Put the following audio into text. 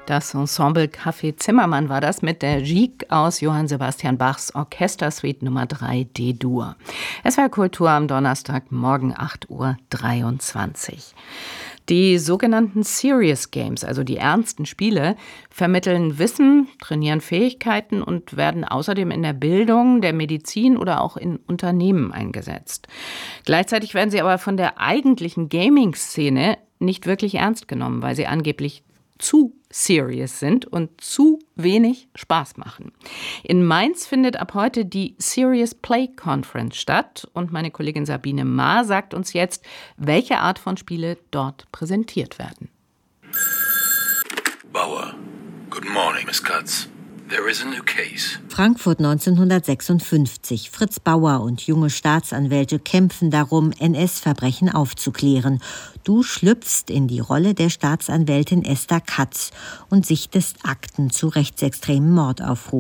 Das Ensemble Café Zimmermann war das mit der Gigue aus Johann Sebastian Bachs Orchestersuite Nummer 3 D-Dur. Es war Kultur am Donnerstagmorgen 8:23 Uhr. Die sogenannten Serious Games, also die ernsten Spiele, vermitteln Wissen, trainieren Fähigkeiten und werden außerdem in der Bildung, der Medizin oder auch in Unternehmen eingesetzt. Gleichzeitig werden sie aber von der eigentlichen Gaming-Szene nicht wirklich ernst genommen, weil sie angeblich zu serious sind und zu wenig Spaß machen. In Mainz findet ab heute die Serious Play Conference statt und meine Kollegin Sabine Maar sagt uns jetzt, welche Art von Spiele dort präsentiert werden. Bauer. Good morning, Miss Katz. There is a new case. Frankfurt 1956. Fritz Bauer und junge Staatsanwälte kämpfen darum, NS-Verbrechen aufzuklären. Du schlüpfst in die Rolle der Staatsanwältin Esther Katz und sichtest Akten zu rechtsextremen Mordaufrufen.